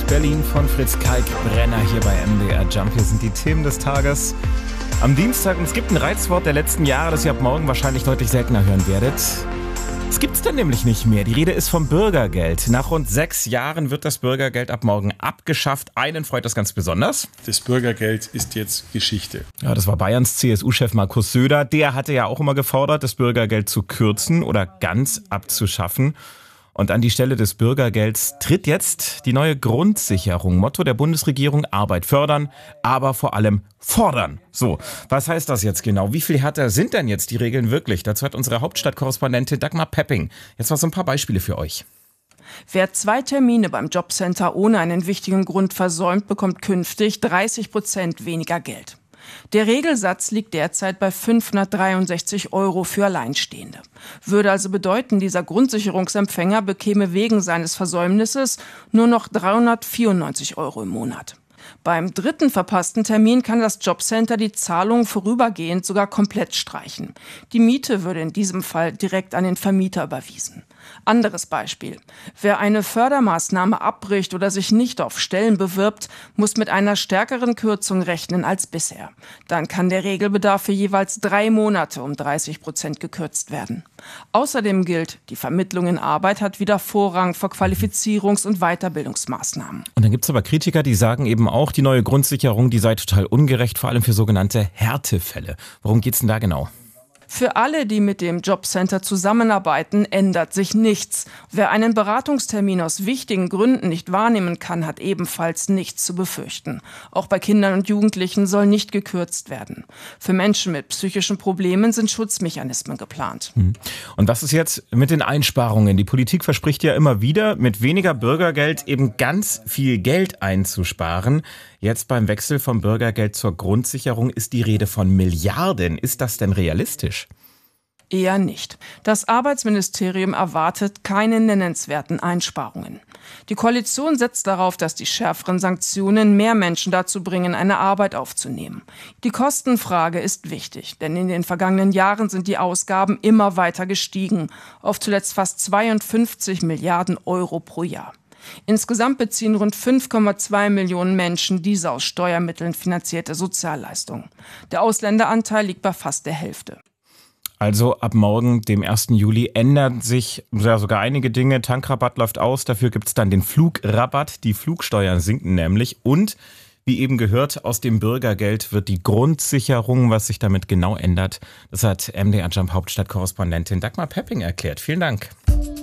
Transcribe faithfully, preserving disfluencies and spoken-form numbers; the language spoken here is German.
Berlin von Fritz Kalkbrenner hier bei M D R Jump. Hier sind die Themen des Tages am Dienstag. Und es gibt ein Reizwort der letzten Jahre, das ihr ab morgen wahrscheinlich deutlich seltener hören werdet. Es gibt's dann nämlich nicht mehr. Die Rede ist vom Bürgergeld. Nach rund sechs Jahren wird das Bürgergeld ab morgen abgeschafft. Einen freut das ganz besonders. Das Bürgergeld ist jetzt Geschichte. Ja, das war Bayerns C S U-Chef Markus Söder. Der hatte ja auch immer gefordert, das Bürgergeld zu kürzen oder ganz abzuschaffen. Und an die Stelle des Bürgergelds tritt jetzt die neue Grundsicherung. Motto der Bundesregierung: Arbeit fördern, aber vor allem fordern. So, was heißt das jetzt genau? Wie viel härter sind denn jetzt die Regeln wirklich? Dazu hat unsere Hauptstadtkorrespondentin Dagmar Pepping jetzt mal so ein paar Beispiele für euch. Wer zwei Termine beim Jobcenter ohne einen wichtigen Grund versäumt, bekommt künftig dreißig Prozent weniger Geld. Der Regelsatz liegt derzeit bei fünfhundertdreiundsechzig Euro für Alleinstehende. Würde also bedeuten, dieser Grundsicherungsempfänger bekäme wegen seines Versäumnisses nur noch dreihundertvierundneunzig Euro im Monat. Beim dritten verpassten Termin kann das Jobcenter die Zahlung vorübergehend sogar komplett streichen. Die Miete würde in diesem Fall direkt an den Vermieter überwiesen. Anderes Beispiel. Wer eine Fördermaßnahme abbricht oder sich nicht auf Stellen bewirbt, muss mit einer stärkeren Kürzung rechnen als bisher. Dann kann der Regelbedarf für jeweils drei Monate um dreißig Prozent gekürzt werden. Außerdem gilt, die Vermittlung in Arbeit hat wieder Vorrang vor Qualifizierungs- und Weiterbildungsmaßnahmen. Und dann gibt es aber Kritiker, die sagen eben auch, die neue Grundsicherung, die sei total ungerecht, vor allem für sogenannte Härtefälle. Worum geht's denn da genau? Für alle, die mit dem Jobcenter zusammenarbeiten, ändert sich nichts. Wer einen Beratungstermin aus wichtigen Gründen nicht wahrnehmen kann, hat ebenfalls nichts zu befürchten. Auch bei Kindern und Jugendlichen soll nicht gekürzt werden. Für Menschen mit psychischen Problemen sind Schutzmechanismen geplant. Und was ist jetzt mit den Einsparungen? Die Politik verspricht ja immer wieder, mit weniger Bürgergeld eben ganz viel Geld einzusparen. Jetzt beim Wechsel vom Bürgergeld zur Grundsicherung ist die Rede von Milliarden. Ist das denn realistisch? Eher nicht. Das Arbeitsministerium erwartet keine nennenswerten Einsparungen. Die Koalition setzt darauf, dass die schärferen Sanktionen mehr Menschen dazu bringen, eine Arbeit aufzunehmen. Die Kostenfrage ist wichtig, denn in den vergangenen Jahren sind die Ausgaben immer weiter gestiegen, auf zuletzt fast zweiundfünfzig Milliarden Euro pro Jahr. Insgesamt beziehen rund fünf Komma zwei Millionen Menschen diese aus Steuermitteln finanzierte Sozialleistung. Der Ausländeranteil liegt bei fast der Hälfte. Also ab morgen, dem ersten Juli, ändern sich ja sogar einige Dinge. Tankrabatt läuft aus, dafür gibt es dann den Flugrabatt. Die Flugsteuern sinken nämlich. Und wie eben gehört, aus dem Bürgergeld wird die Grundsicherung. Was sich damit genau ändert, das hat M D R Jump Hauptstadtkorrespondentin Dagmar Pepping erklärt. Vielen Dank.